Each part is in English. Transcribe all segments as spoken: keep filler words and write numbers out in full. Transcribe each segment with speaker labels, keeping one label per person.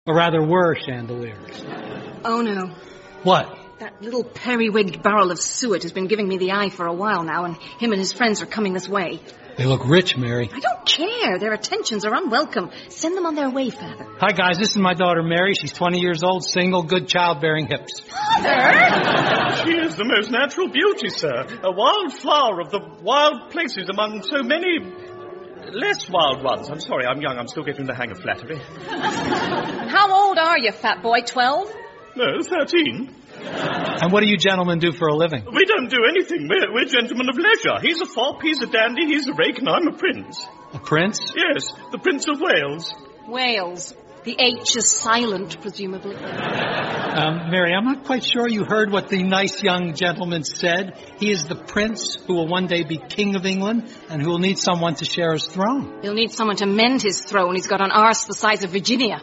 Speaker 1: Or rather were chandeliers.
Speaker 2: Oh, no.
Speaker 1: What?
Speaker 2: That little periwigged barrel of suet has been giving me the eye for a while now, and him and his friends are coming this way.
Speaker 1: They look rich, Mary.
Speaker 2: I don't care. Their attentions are unwelcome. Send them on their way, Father.
Speaker 1: Hi, guys. This is my daughter, Mary. She's twenty years old, single, good childbearing hips.
Speaker 2: Father!
Speaker 3: She is the most natural beauty, sir. A wild flower of the wild places among so many less wild ones. I'm sorry, I'm young. I'm still getting the hang of flattery.
Speaker 2: How old are you, fat boy? Twelve?
Speaker 3: No, thirteen.
Speaker 1: And what do you gentlemen do for a living?
Speaker 3: We don't do anything. We're, we're gentlemen of leisure. He's a fop, he's a dandy, he's a rake, and I'm a prince.
Speaker 1: A prince?
Speaker 3: Yes, the Prince of Wales.
Speaker 2: Wales. The H is silent, presumably.
Speaker 1: Um, Mary, I'm not quite sure you heard what the nice young gentleman said. He is the prince who will one day be king of England and who will need someone to share his throne.
Speaker 2: He'll need someone to mend his throne. He's got an arse the size of Virginia.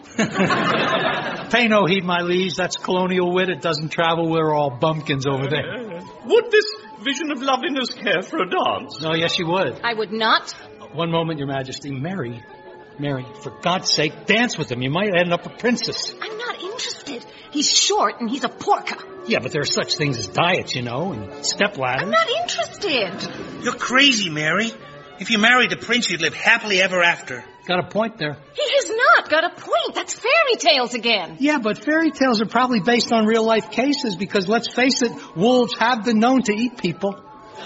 Speaker 1: Pay no heed, my liege. That's colonial wit. It doesn't travel. We're all bumpkins over there.
Speaker 3: Uh, would this vision of loveliness care for a dance?
Speaker 1: Oh, yes, you would.
Speaker 2: I would not.
Speaker 1: One moment, Your Majesty. Mary, Mary, for God's sake, dance with him. You might end up a princess.
Speaker 2: I'm not interested. He's short and he's a porker.
Speaker 1: Yeah, but there are such things as diets, you know, and step ladders.
Speaker 2: I'm not interested.
Speaker 4: You're crazy, Mary. If you married the prince, you'd live happily ever after.
Speaker 1: Got a point there.
Speaker 2: He has not got a point. That's fairy tales again.
Speaker 1: Yeah, but fairy tales are probably based on real-life cases because, let's face it, wolves have been known to eat people.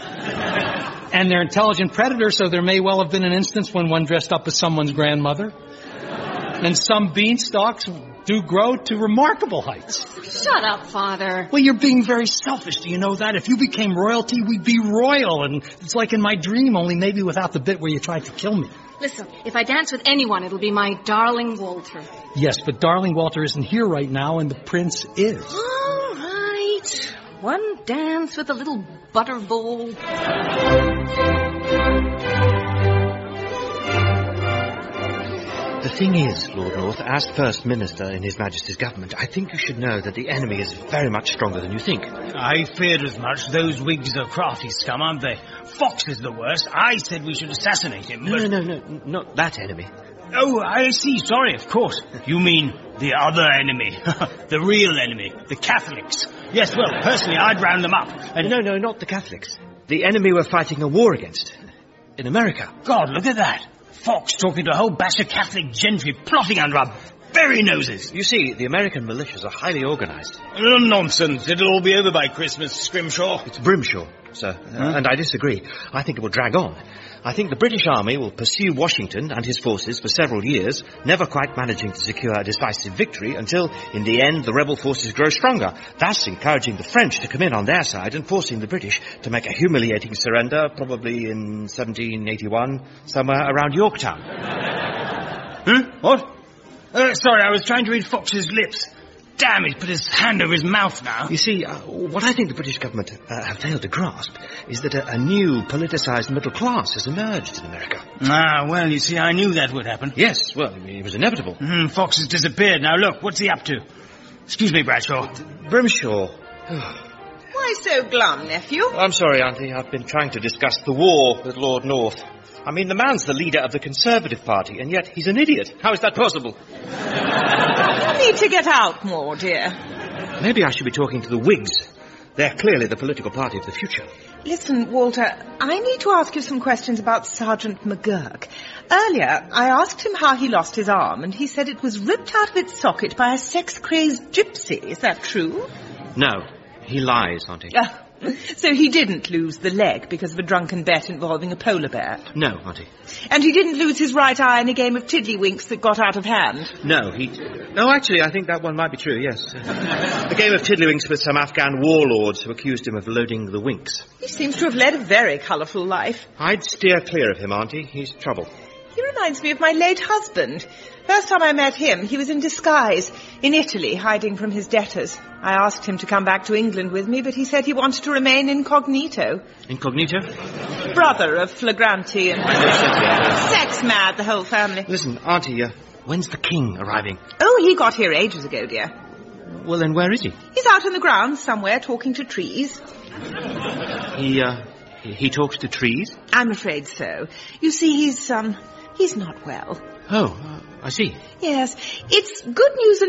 Speaker 1: And they're intelligent predators, so there may well have been an instance when one dressed up as someone's grandmother. And some beanstalks do grow to remarkable heights.
Speaker 2: Shut up, Father.
Speaker 1: Well, you're being very selfish. Do you know that? If you became royalty, we'd be royal. And it's like in my dream, only maybe without the bit where you tried to kill me.
Speaker 2: Listen, if I dance with anyone, it'll be my darling Walter.
Speaker 1: Yes, but darling Walter isn't here right now, and the prince is.
Speaker 2: All right. One dance with a little butter bowl.
Speaker 5: The thing is, Lord North, as First Minister in His Majesty's government, I think you should know that the enemy is very much stronger than you think.
Speaker 4: I feared as much. Those Whigs are crafty scum, aren't they? Fox is the worst. I said we should assassinate him.
Speaker 5: No,
Speaker 4: but...
Speaker 5: no, no, no, not that enemy.
Speaker 4: Oh, I see. Sorry, of course. You mean the other enemy. The real enemy. The Catholics. Yes, well, personally, I'd round them up. And...
Speaker 5: No, no, not the Catholics. The enemy we're fighting a war against. In America.
Speaker 4: God, look at that. Fox talking to a whole batch of Catholic gentry plotting under our very noses.
Speaker 5: You see, the American militias are highly organized.
Speaker 4: Oh, nonsense. It'll all be over by Christmas, Scrimshaw.
Speaker 5: It's Brimshaw, sir.
Speaker 4: Huh?
Speaker 5: Uh, and I disagree. I think it will drag on. I think the British Army will pursue Washington and his forces for several years, never quite managing to secure a decisive victory until, in the end, the rebel forces grow stronger, thus encouraging the French to come in on their side and forcing the British to make a humiliating surrender, probably in seventeen eighty-one, somewhere around Yorktown.
Speaker 4: Huh? What? Uh, sorry, I was trying to read Fox's lips. Damn, he's put his hand over his mouth now.
Speaker 5: You see, uh, what I think the British government uh, have failed to grasp is that a, a new politicised middle class has emerged in America.
Speaker 4: Ah, well, you see, I knew that would happen.
Speaker 5: Yes, well, it was inevitable.
Speaker 4: Mm, Fox has disappeared. Now, look, what's he up to? Excuse me, Bradshaw.
Speaker 5: Grimshaw.
Speaker 6: Why so glum, nephew?
Speaker 5: I'm sorry, Auntie. I've been trying to discuss the war with Lord North. I mean, the man's the leader of the Conservative Party, and yet he's an idiot. How is that possible?
Speaker 6: You need to get out more, dear.
Speaker 5: Maybe I should be talking to the Whigs. They're clearly the political party of the future.
Speaker 6: Listen, Walter, I need to ask you some questions about Sergeant McGurk. Earlier, I asked him how he lost his arm, and he said it was ripped out of its socket by a sex-crazed gypsy. Is that true?
Speaker 5: No, he lies, Auntie.
Speaker 6: Uh, so he didn't lose the leg because of a drunken bet involving a polar bear?
Speaker 5: No, Auntie.
Speaker 6: And he didn't lose his right eye in a game of tiddlywinks that got out of hand?
Speaker 5: No, he... No, actually, I think that one might be true, yes. A game of tiddlywinks with some Afghan warlords who accused him of loading the winks.
Speaker 6: He seems to have led a very colourful life.
Speaker 5: I'd steer clear of him, Auntie. He's trouble.
Speaker 6: He reminds me of my late husband. First time I met him, he was in disguise, in Italy, hiding from his debtors. I asked him to come back to England with me, but he said he wanted to remain incognito.
Speaker 5: Incognito?
Speaker 6: Brother of Flagranti and... sex mad, the whole family.
Speaker 5: Listen, Auntie, uh, when's the king arriving?
Speaker 6: Oh, he got here ages ago, dear.
Speaker 5: Well, then where is he?
Speaker 6: He's out in the grounds somewhere, talking to trees.
Speaker 5: He, uh, he, he talks to trees?
Speaker 6: I'm afraid so. You see, he's, um, he's not well.
Speaker 5: Oh, uh, I see.
Speaker 6: Yes, it's good news and